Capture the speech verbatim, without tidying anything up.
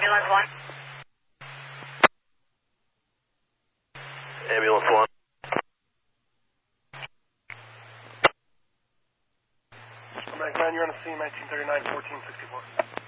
Ambulance one. Ambulance one. Mike nine, you're on the scene, nineteen thirty-nine, fourteen sixty-four.